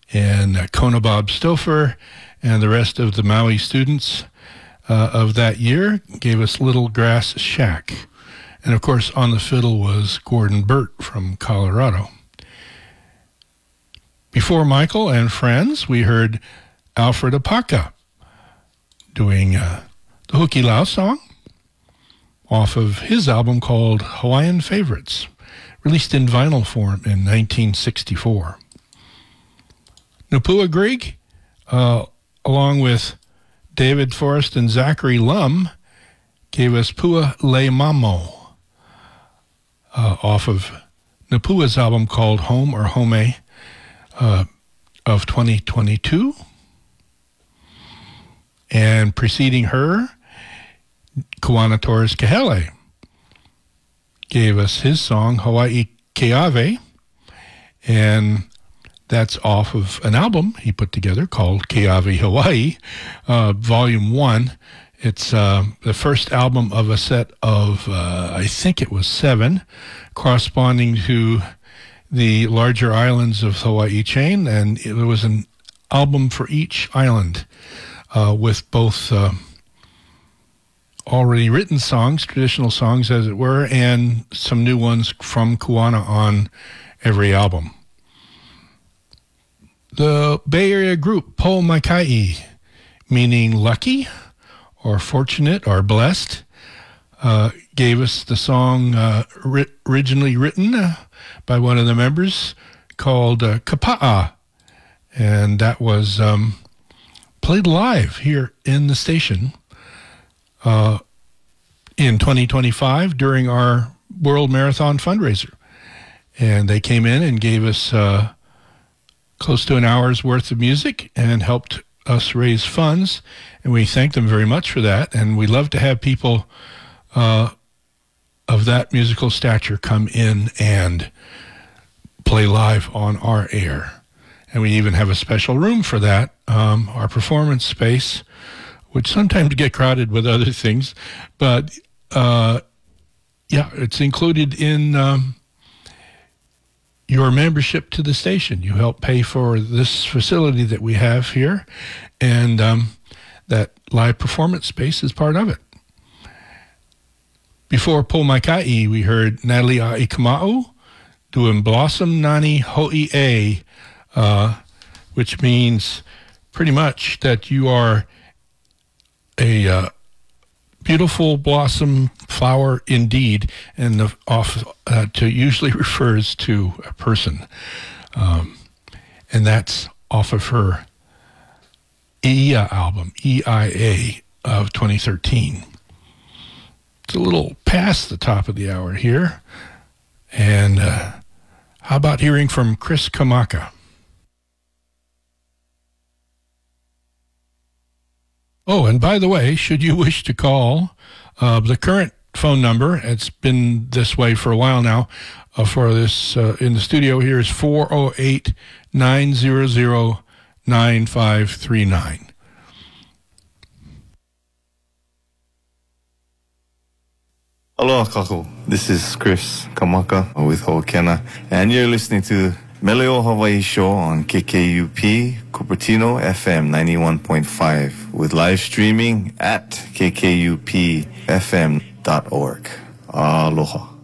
And Kona Bob Stouffer and the rest of the Maui students of that year gave us Little Grass Shack. And of course, on the fiddle was Gordon Burt from Colorado. Before Michael and friends, we heard Alfred Apaka doing the Hukilau song off of his album called Hawaiian Favorites, released in vinyl form in 1964. Napua Grieg, along with David Forrest and Zachary Lum, gave us Pua Le Mamo off of Napua's album called Home or Home of 2022. And preceding her, Kuana Torres Kahele gave us his song Hawaii Keawe, and that's off of an album he put together called Keawe Hawaii, Volume 1. It's the first album of a set of, I think it was 7, corresponding to the larger islands of Hawaii chain, and it was an album for each island with both already written songs, traditional songs as it were, and some new ones from Kuana on every album. The Bay Area group Po Maikai, meaning lucky or fortunate or blessed, gave us the song originally written by one of the members called Kapa'a, and that was played live here in the station in 2025 during our World Marathon fundraiser. And they came in and gave us close to an hour's worth of music and helped us raise funds, and we thank them very much for that. And we love to have people of that musical stature come in and play live on our air. And we even have a special room for that, our performance space, which sometimes get crowded with other things. But, it's included in your membership to the station. You help pay for this facility that we have here, and that live performance space is part of it. Before Po Maikai, we heard Natalie Aikama'u doing Blossom Nani Ho'i'e, which means pretty much that you are a beautiful blossom flower indeed, and usually refers to a person. And that's off of her Ia album, EIA, of 2013. It's a little past the top of the hour here. And how about hearing from Chris Kamaka? Oh, and by the way, should you wish to call, the current phone number, it's been this way for a while now, for this in the studio here is 408-900-9539. Aloha kaku. This is Chris Kamaka with Ho'okena, and you're listening to Meleo Hawaii Show on KKUP Cupertino FM 91.5 with live streaming at kkupfm.org. Aloha.